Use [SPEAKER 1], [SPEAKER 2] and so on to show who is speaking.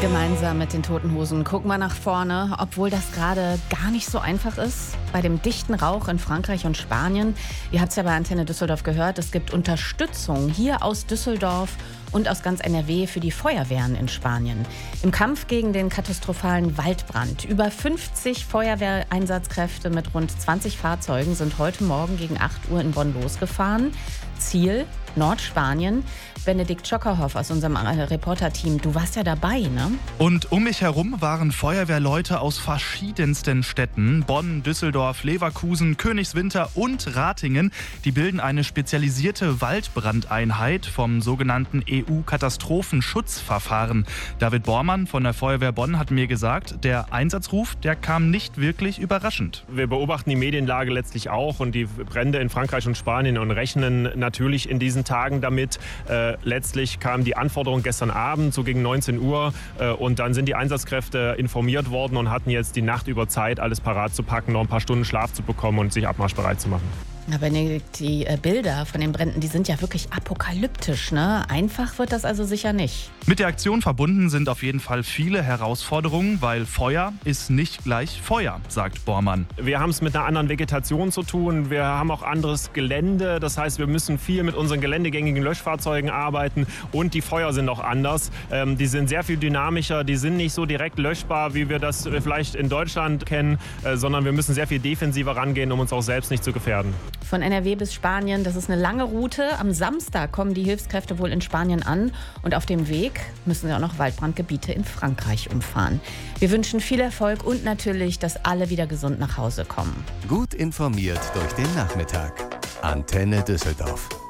[SPEAKER 1] Gemeinsam mit den Toten Hosen gucken wir nach vorne, obwohl das gerade gar nicht so einfach ist. Bei dem dichten Rauch in Frankreich und Spanien. Ihr habt es ja bei Antenne Düsseldorf gehört, es gibt Unterstützung hier aus Düsseldorf und aus ganz NRW für die Feuerwehren in Spanien. Im Kampf gegen den katastrophalen Waldbrand. Über 50 Feuerwehreinsatzkräfte mit rund 20 Fahrzeugen sind heute Morgen gegen 8 Uhr in Bonn losgefahren. Ziel Nordspanien. Benedikt Schockerhoff aus unserem Reporterteam, du warst ja dabei, ne?
[SPEAKER 2] Und um mich herum waren Feuerwehrleute aus verschiedensten Städten. Bonn, Düsseldorf, Leverkusen, Königswinter und Ratingen. Die bilden eine spezialisierte Waldbrandeinheit vom sogenannten EU-Katastrophenschutzverfahren. David Bormann von der Feuerwehr Bonn hat mir gesagt, der Einsatzruf, der kam nicht wirklich überraschend.
[SPEAKER 3] Wir beobachten die Medienlage letztlich auch und die Brände in Frankreich und Spanien und rechnen natürlich in diesen Tagen damit. Letztlich kam die Anforderung gestern Abend, so gegen 19 Uhr. Und dann sind die Einsatzkräfte informiert worden und hatten jetzt die Nacht über Zeit, alles parat zu packen, noch ein paar Stunden Schlaf zu bekommen und sich abmarschbereit zu machen.
[SPEAKER 1] Ja, Benedikt, die Bilder von den Bränden, die sind ja wirklich apokalyptisch, ne? Einfach wird das also sicher nicht.
[SPEAKER 2] Mit der Aktion verbunden sind auf jeden Fall viele Herausforderungen, weil Feuer ist nicht gleich Feuer, sagt Bormann.
[SPEAKER 3] Wir haben es mit einer anderen Vegetation zu tun. Wir haben auch anderes Gelände. Das heißt, wir müssen viel mit unseren geländegängigen Löschfahrzeugen arbeiten. Und die Feuer sind auch anders. Die sind sehr viel dynamischer. Die sind nicht so direkt löschbar, wie wir das vielleicht in Deutschland kennen, sondern wir müssen sehr viel defensiver rangehen, um uns auch selbst nicht zu gefährden.
[SPEAKER 1] Von NRW bis Spanien, das ist eine lange Route. Am Samstag kommen die Hilfskräfte wohl in Spanien an. Und auf dem Weg müssen sie auch noch Waldbrandgebiete in Frankreich umfahren. Wir wünschen viel Erfolg und natürlich, dass alle wieder gesund nach Hause kommen.
[SPEAKER 4] Gut informiert durch den Nachmittag. Antenne Düsseldorf.